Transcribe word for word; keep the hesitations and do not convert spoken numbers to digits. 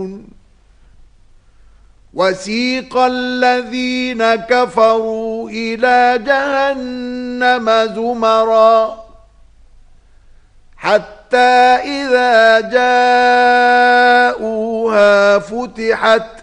وسيق الذين كفروا إلى جهنم زمرا حتى إذا جاءوها فتحت